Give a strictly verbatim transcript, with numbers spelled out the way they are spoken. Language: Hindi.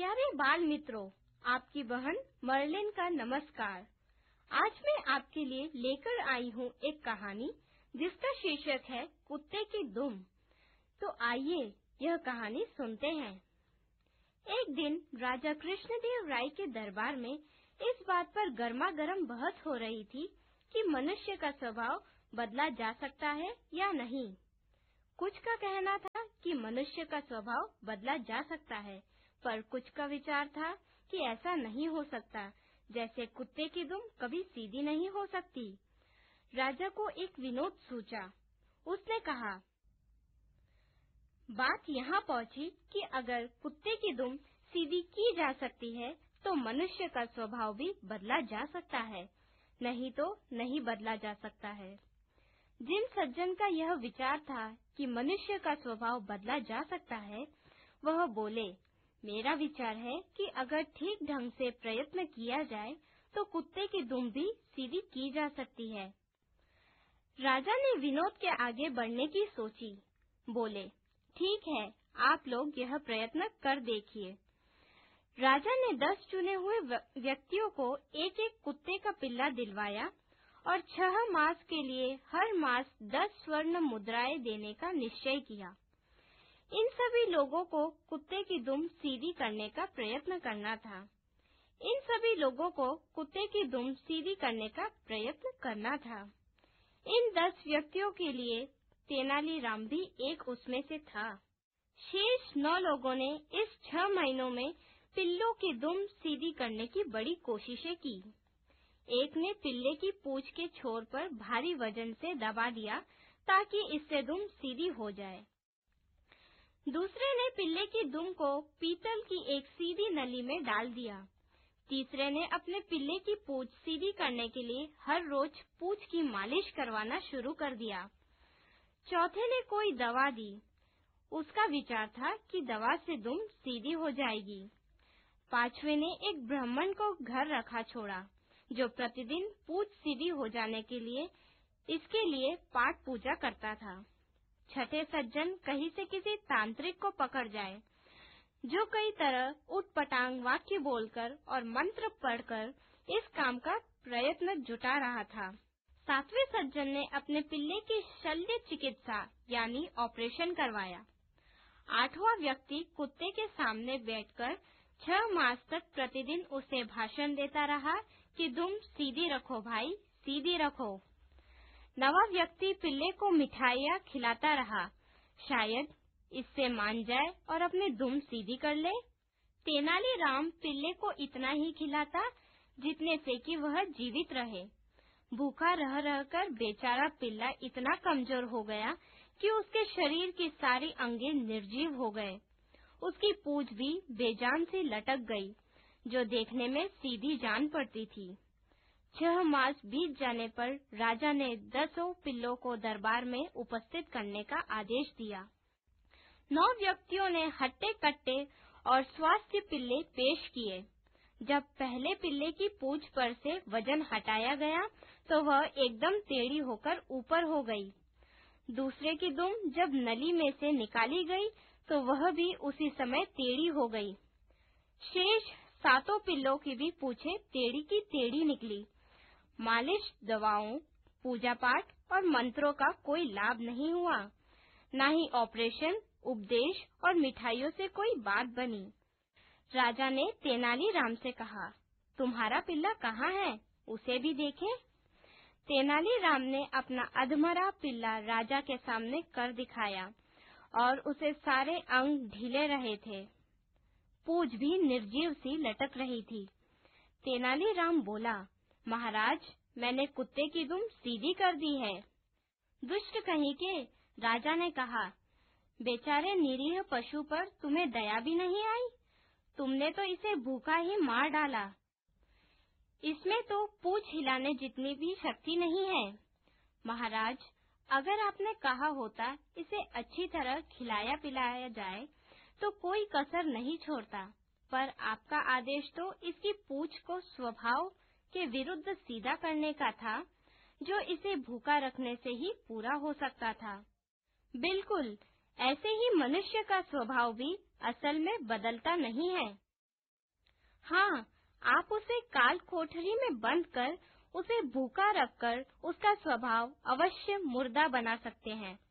प्यारे बाल मित्रों, आपकी बहन मर्लिन का नमस्कार। आज मैं आपके लिए लेकर आई हूँ एक कहानी जिसका शीर्षक है कुत्ते की दुम। तो आइए यह कहानी सुनते हैं। एक दिन राजा कृष्णदेव राय के दरबार में इस बात पर गर्मा गर्म बहस हो रही थी कि मनुष्य का स्वभाव बदला जा सकता है या नहीं। कुछ का कहना था कि मनुष्य का स्वभाव बदला जा सकता है, पर कुछ का विचार था कि ऐसा नहीं हो सकता, जैसे कुत्ते की दुम कभी सीधी नहीं हो सकती। राजा को एक विनोद सूझा। उसने कहा, बात यहाँ पहुँची कि अगर कुत्ते की दुम सीधी की जा सकती है, तो मनुष्य का स्वभाव भी बदला जा सकता है, नहीं तो नहीं बदला जा सकता है। जिन सज्जन का यह विचार था कि मनुष्य का स्वभाव बदला जा सकता है, वह बोले, मेरा विचार है कि अगर ठीक ढंग से प्रयत्न किया जाए तो कुत्ते की दुम भी सीधी की जा सकती है। राजा ने विनोद के आगे बढ़ने की सोची। बोले, ठीक है, आप लोग यह प्रयत्न कर देखिए। राजा ने दस चुने हुए व्यक्तियों को एक एक कुत्ते का पिल्ला दिलवाया और छह मास के लिए हर मास दस स्वर्ण मुद्राएं देने का निश्चय किया। इन सभी लोगों को कुत्ते की दुम सीधी करने का प्रयत्न करना था। इन सभी लोगों को कुत्ते की दुम सीधी करने का प्रयत्न करना था। इन दस व्यक्तियों के लिए तेनालीराम भी एक उसमें से था। शेष नौ लोगों ने इस छह महीनों में पिल्लों की दुम सीधी करने की बड़ी कोशिशें की। एक ने पिल्ले की पूंछ के छोर पर भारी वजन से दबा दिया ताकि इससे दुम सीधी हो जाए। दूसरे ने पिल्ले की दुम को पीतल की एक सीधी नली में डाल दिया। तीसरे ने अपने पिल्ले की पूंछ सीधी करने के लिए हर रोज पूंछ की मालिश करवाना शुरू कर दिया। चौथे ने कोई दवा दी। उसका विचार था कि दवा से दुम सीधी हो जाएगी। पांचवे ने एक ब्राह्मण को घर रखा छोड़ा, जो प्रतिदिन पूंछ सीधी हो जाने के लिए इसके लिए पाठ पूजा करता था। छठे सज्जन कहीं से किसी तांत्रिक को पकड़ जाए, जो कई तरह उटपटांग वाक्य बोलकर और मंत्र पढ़कर इस काम का प्रयत्न जुटा रहा था। सातवें सज्जन ने अपने पिल्ले की शल्य चिकित्सा यानी ऑपरेशन करवाया। आठवां व्यक्ति कुत्ते के सामने बैठकर छह मास तक प्रतिदिन उसे भाषण देता रहा कि तुम सीधी रखो भाई, सीधी रखो। नवा व्यक्ति पिल्ले को मिठाइयाँ खिलाता रहा, शायद इससे मान जाए और अपनी दुम सीधी कर ले। तेनालीराम पिल्ले को इतना ही खिलाता जितने से कि वह जीवित रहे। भूखा रह रहकर बेचारा पिल्ला इतना कमजोर हो गया कि उसके शरीर की सारी अंगें निर्जीव हो गए। उसकी पूंछ भी बेजान सी लटक गई, जो देखने में सीधी जान पड़ती थी। छह मास बीत जाने पर राजा ने दसों पिल्लों को दरबार में उपस्थित करने का आदेश दिया। नौ व्यक्तियों ने हट्टे कट्टे और स्वास्थ्य पिल्ले पेश किए। जब पहले पिल्ले की पूंछ पर से वजन हटाया गया तो वह एकदम टेढ़ी होकर ऊपर हो गई। दूसरे की दुम जब नली में से निकाली गई तो वह भी उसी समय टेढ़ी हो गई। शेष सातों पिल्लों की भी पूंछें टेढ़ी की टेढ़ी निकली। मालिश, दवाओं, पूजा पाठ और मंत्रों का कोई लाभ नहीं हुआ। न ही ऑपरेशन, उपदेश और मिठाइयों से कोई बात बनी। राजा ने तेनालीराम से कहा, तुम्हारा पिल्ला कहाँ है? उसे भी देखें। तेनालीराम ने अपना अधमरा पिल्ला राजा के सामने कर दिखाया और उसे सारे अंग ढीले रहे थे। पूंछ भी निर्जीव सी लटक रही थी। तेनालीराम बोला, महाराज, मैंने कुत्ते की दुम सीधी कर दी है। दुष्ट कहीं के, राजा ने कहा, बेचारे निरीह पशु पर तुम्हें दया भी नहीं आई। तुमने तो इसे भूखा ही मार डाला। इसमें तो पूंछ हिलाने जितनी भी शक्ति नहीं है। महाराज, अगर आपने कहा होता इसे अच्छी तरह खिलाया पिलाया जाए तो कोई कसर नहीं छोड़ता, पर आपका आदेश तो इसकी पूंछ को स्वभाव के विरुद्ध सीधा करने का था, जो इसे भूखा रखने से ही पूरा हो सकता था। बिल्कुल ऐसे ही मनुष्य का स्वभाव भी असल में बदलता नहीं है। हाँ, आप उसे काल कोठरी में बंद कर उसे भूखा रखकर उसका स्वभाव अवश्य मुर्दा बना सकते हैं।